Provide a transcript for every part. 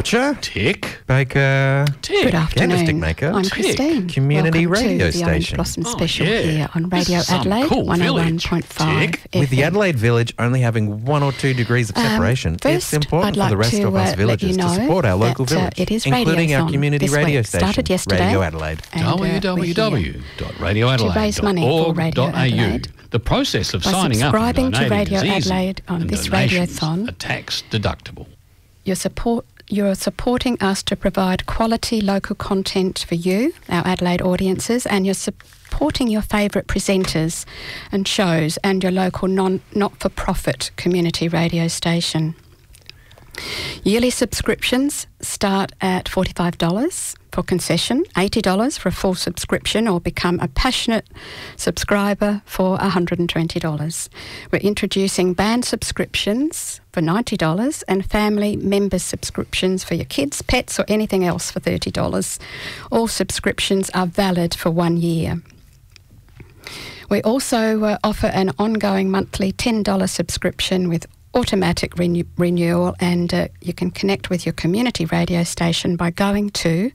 Butcher. Tick. Baker. Tick. Good afternoon. Candlestick maker. I'm Tick. Christine. Community Welcome radio to the Orange station. Blossom Oh, special yeah. here on This Radio is some Adelaide, cool village. 101.5 Tick. FM. With the Adelaide Village only having 1 or 2 degrees of separation, First, it's important I'd like for the rest to of us let villagers you know to support our local that, village, it is including our Radiothon community this radio week. station, Started yesterday. Radio Adelaide. And, we're here to raise money for Radio www.radioadelaide.org.au. Adelaide. The process of By signing up and subscribing to donating Radio is easy, Adelaide on and this donations radiothon, are tax deductible. You're supporting us to provide quality local content for you, our Adelaide audiences, and you're supporting your favourite presenters and shows and your local not-for-profit community radio station. Yearly subscriptions start at $45 for concession, $80 for a full subscription, or become a passionate subscriber for $120. We're introducing band subscriptions for $90 and family member subscriptions for your kids, pets or anything else for $30. All subscriptions are valid for 1 year. We also offer an ongoing monthly $10 subscription with automatic renewal, and you can connect with your community radio station by going to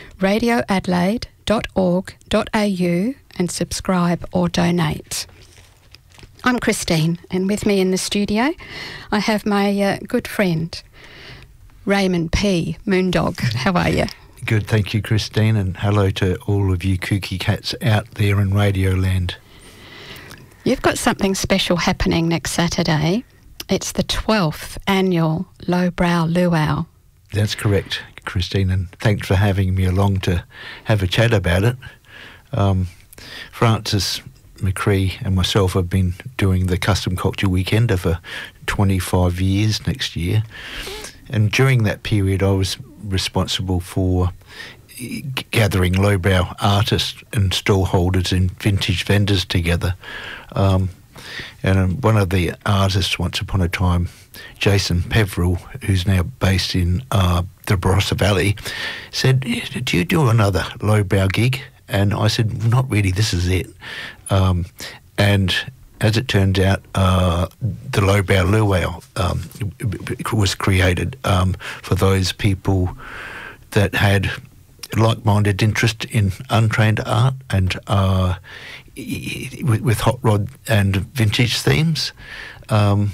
radioadelaide.org.au and subscribe or donate. I'm Christine, and with me in the studio I have my good friend Raymond P. Moondog. How are you? Good, thank you, Christine, and hello to all of you kooky cats out there in Radio Land. You've got something special happening next Saturday. It's the 12th annual Lowbrow Luau. That's correct, Christine, and thanks for having me along to have a chat about it. Francis McCree and myself have been doing the Custom Culture Weekender for 25 years next year, and during that period I was responsible for gathering lowbrow artists and stallholders and vintage vendors together. And one of the artists once upon a time, Jason Peveril, who's now based in the Barossa Valley, said, "Do you do another lowbrow gig?" And I said, "Not really, this is it." And as it turns out, the Lowbrow Luau was created for those people that had like-minded interest in untrained art and with hot rod and vintage themes. I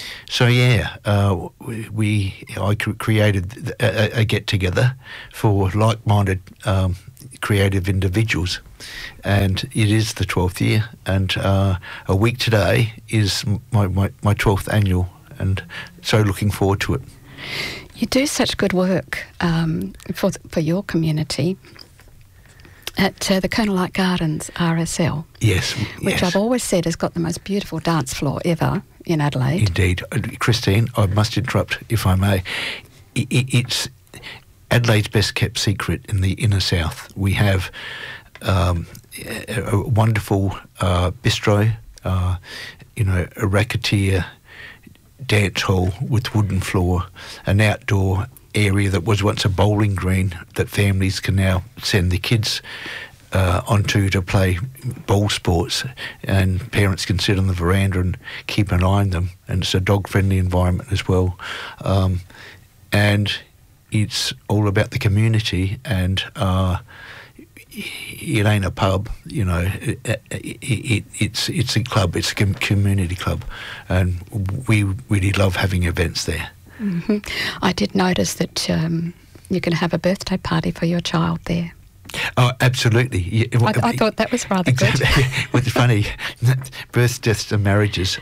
created a get-together for like-minded creative individuals, and it is the 12th year, and a week today is my 12th annual, and so looking forward to it. You do such good work for your community at the Colonel Light Gardens RSL. Yes. Which I've always said has got the most beautiful dance floor ever in Adelaide. Indeed. Christine, I must interrupt if I may. It's Adelaide's best kept secret in the inner south. We have a wonderful bistro, a racketeer dance hall with wooden floor, an outdoor area that was once a bowling green that families can now send their kids onto to play ball sports, and parents can sit on the veranda and keep an eye on them, and it's a dog-friendly environment as well. And it's all about the community, and it ain't a pub, it's a club, it's a community club, and we really love having events there. Mm-hmm. I did notice that you're going to have a birthday party for your child there. Oh, absolutely. Yeah, I thought that was rather good. What's funny, births, deaths and marriages,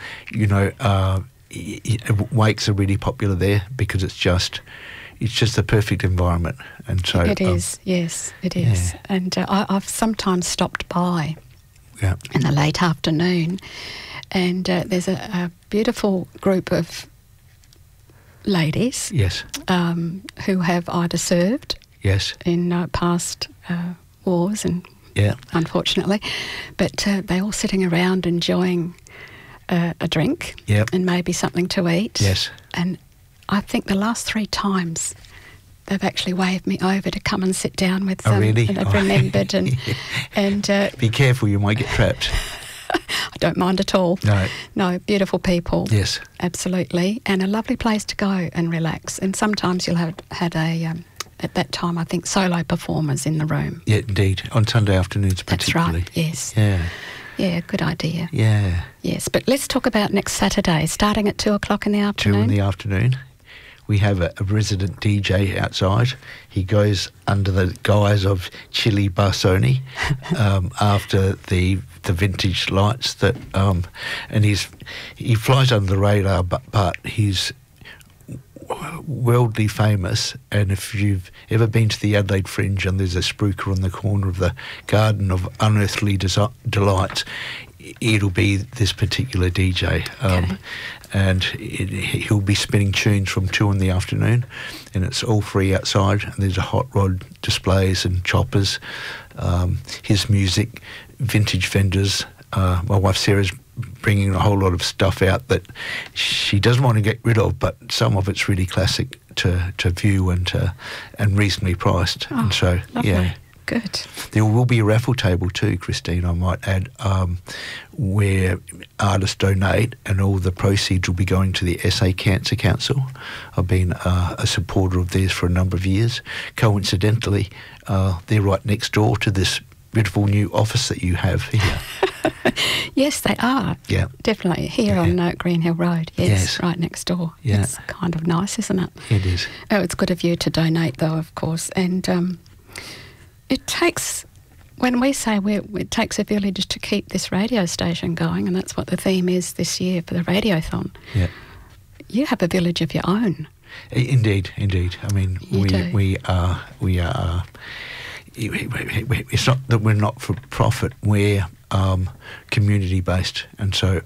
wakes are really popular there because it's just the perfect environment. And so it is, yes, it is. Yeah. And I've sometimes stopped by in the late afternoon, and there's a beautiful group of ladies, yes, who have either served, yes, in past wars, and unfortunately, but they're all sitting around enjoying a drink, and maybe something to eat, yes. And I think the last 3 times they've actually waved me over to come and sit down with them. Oh, really? And they've remembered, and be careful, you might get trapped. I don't mind at all. No, beautiful people. Yes. Absolutely. And a lovely place to go and relax. And sometimes you'll have had at that time, I think, solo performers in the room. Yeah, indeed. On Sunday afternoons That's particularly. right, yes. Yeah. Yeah, good idea. Yeah. Yes, but let's talk about next Saturday, starting at 2 o'clock in the 2 afternoon. in the afternoon. We have a resident DJ outside. He goes under the guise of Chili Barsoni after the vintage lights that, and he flies under the radar, but he's worldly famous. And if you've ever been to the Adelaide Fringe and there's a spruiker on the corner of the Garden of Unearthly Delights, it'll be this particular DJ. Okay. And he'll be spinning tunes from 2 in the afternoon, and it's all free outside. And there's a hot rod displays and choppers, his music, vintage vendors. My wife Sarah's bringing a whole lot of stuff out that she doesn't want to get rid of, but some of it's really classic to view and reasonably priced. Oh, and so, lovely. yeah. Good. There will be a raffle table too, Christine, I might add, where artists donate, and all the proceeds will be going to the SA Cancer Council. I've been a supporter of theirs for a number of years. Coincidentally, they're right next door to this beautiful new office that you have here. Yes, they are. Yeah. Definitely. Here on Green Hill Road. Yes, right next door. Yeah. It's kind of nice, isn't it? It is. Oh, it's good of you to donate, though, of course. And it takes, when we say it takes a village to keep this radio station going, and that's what the theme is this year for the Radiothon. Yeah. You have a village of your own. Indeed. I mean, we are. It's not that we're not for profit. We're community based, and so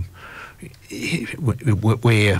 we're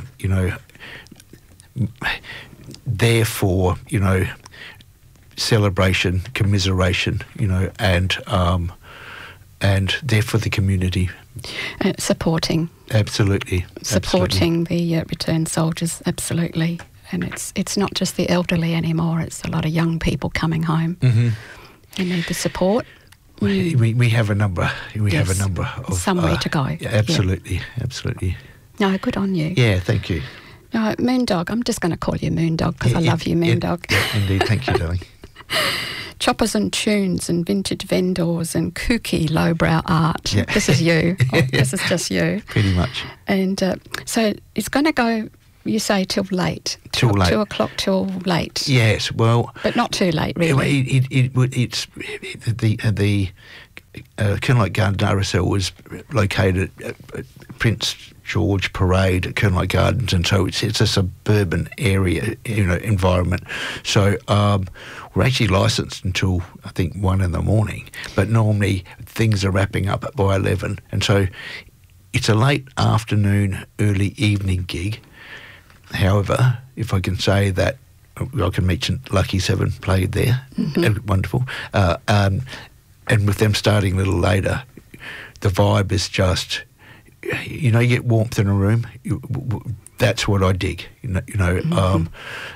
therefore celebration, commiseration, and there for the community. Supporting. Absolutely. Supporting the returned soldiers, absolutely. And it's not just the elderly anymore, it's a lot of young people coming home who need the support. We have a number. Have a number of somewhere to go. Yeah, absolutely. No, good on you. Yeah, thank you. No, Moondog, I'm just going to call you Moondog because I love you, Moondog. Yeah, indeed, thank you, darling. Choppers and tunes and vintage vendors and kooky lowbrow art. Yeah. This is you. This is just you. Pretty much. And so it's going to go, you say, till late. Till late. 2 o'clock till late. Yes, well... But not too late, really. It's the Kernlight Garden RSL was located at Prince George Parade at Kernlight Gardens, and so it's a suburban area, environment. So we're actually licensed until I think 1 in the morning, but normally things are wrapping up by 11, and so it's a late afternoon, early evening gig. However, if I can say that, I can mention Lucky 7 played there, wonderful, and with them starting a little later, the vibe is just, you get warmth in a room. That's what I dig, and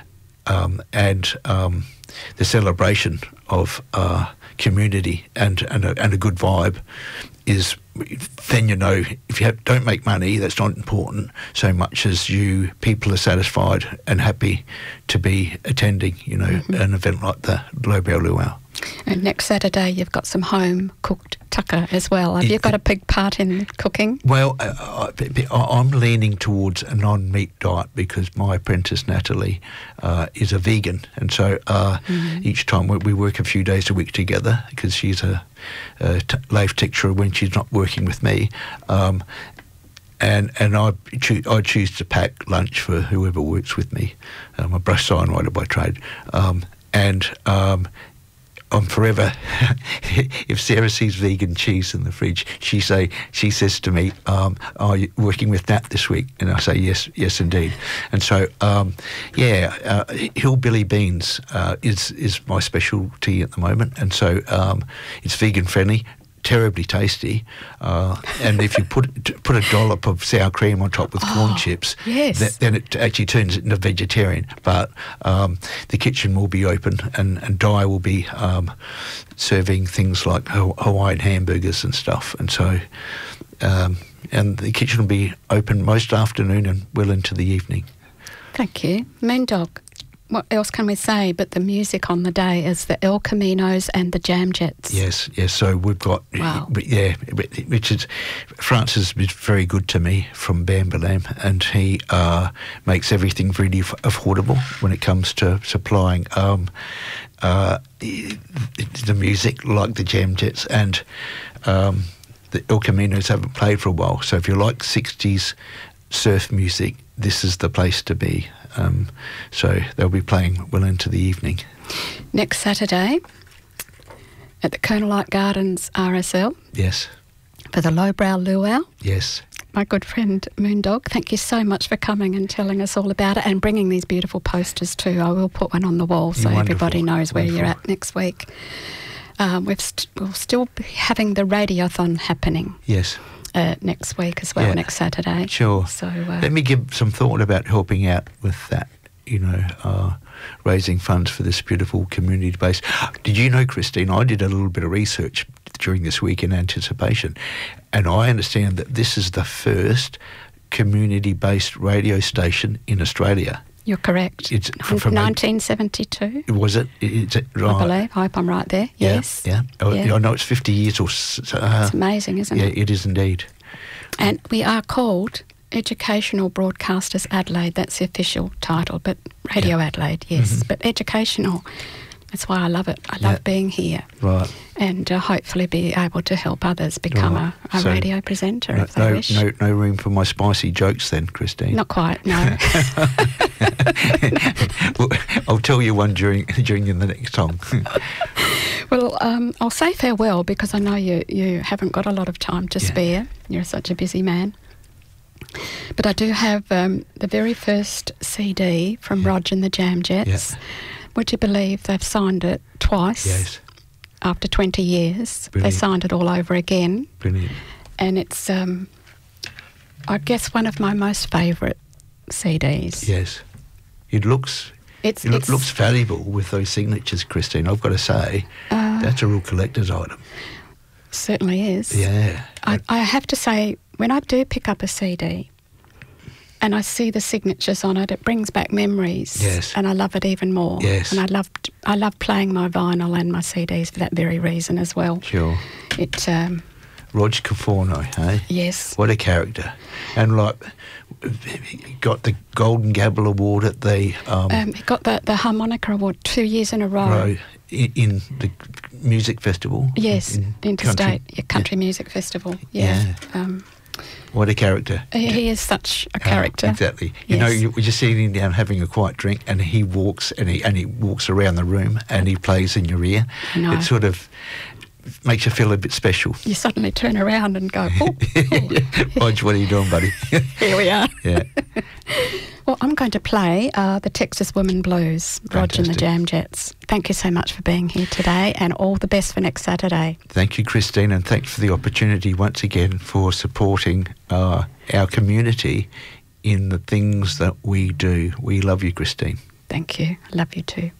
the celebration of community and a good vibe is. Then if you don't make money, that's not important so much as people are satisfied and happy to be attending, an event like the Lowbrow Luau. And next Saturday you've got some home cooked tucker as well. Have you got a big part in cooking? Well, I'm leaning towards a non-meat diet because my apprentice Natalie is a vegan, and so each time we work a few days a week together because she's a life teacher when she's not working with me, and I choose to pack lunch for whoever works with me. I'm a brush signwriter by trade, I'm forever. If Sarah sees vegan cheese in the fridge, she says to me, "Are you working with Nat this week?" And I say, "Yes, indeed." And so, hillbilly beans is my specialty at the moment, and so it's vegan friendly. Terribly tasty, and if you put a dollop of sour cream on top with corn chips, then it actually turns it into vegetarian. But the kitchen will be open, and Di will be serving things like Hawaiian hamburgers and stuff. And so, And the kitchen will be open most afternoon and well into the evening. Thank you. Moondog, what else can we say but the music on the day is the El Caminos and the Jam Jets? Yes. So we've got, Wow. Francis is very good to me from Bambalam, and he makes everything really affordable when it comes to supplying the music, like the Jam Jets, and the El Caminos haven't played for a while. So if you like 60s surf music, this is the place to be. So they'll be playing well into the evening. Next Saturday at the Colonel Light Gardens RSL Yes. for the Lowbrow Luau. Yes. My good friend Moondog, thank you so much for coming and telling us all about it and bringing these beautiful posters too. I will put one on the wall so Wonderful. everybody knows where you're Wonderful. at next week. We'll still be having the radiothon happening Yes. next week as well, Yeah. next Saturday. Sure. So Let me give some thought about helping out with that, raising funds for this beautiful community base. Did you know, Christine, I did a little bit of research during this week in anticipation, and I understand that this is the first community-based radio station in Australia. you're correct. It's from 1972, Was it? Is it right? I believe. I hope I'm right there. Yeah, Yes. Yeah. Yeah. I know it's 50 years or It's amazing, isn't yeah, it? it is indeed. And we are called Educational Broadcasters Adelaide. That's the official title, but Radio Adelaide, yes. But educational, that's why I love it. I love being here Right. and hopefully be able to help others become Right. a So, radio presenter if they wish. No room for my spicy jokes then, Christine. Not quite, no. Well, I'll tell you one during the next song. Well, I'll say farewell because I know you haven't got a lot of time to Yeah. spare. You're such a busy man. But I do have the very first CD from Rog and the Jam Jets. Yeah. Would you believe they've signed it twice Yes. after 20 years? Brilliant. They signed it all over again. Brilliant. And it's, I guess, one of my most favourite CDs. Yes. It looks valuable with those signatures, Christine. I've got to say, that's a real collector's item. Certainly is. Yeah. I have to say, when I do pick up a CD and I see the signatures on it, it brings back memories. Yes. And I love it even more. Yes. And I love playing my vinyl and my CDs for that very reason as well. Sure. It, Rog Caforno, hey? yes. What a character. And he got the Golden Gavel Award at the He got the Harmonica Award 2 years in a row. in the music festival. Yes, in Interstate country. Country Music Festival. Yeah. What a character. He is such a character. Exactly. Yes. We're just sitting him down having a quiet drink, and he walks and he walks around the room and he plays in your ear. I know. It sort of makes you feel a bit special. You suddenly turn around and go, oh, Rog, what are you doing, buddy? here we are. Yeah. Well, I'm going to play the Texas Women Blues, Rog and the Fantastic. Jam Jets. Thank you so much for being here today and all the best for next Saturday. Thank you, Christine, and thanks for the opportunity once again for supporting our community in the things that we do. We love you, Christine. Thank you. I love you too.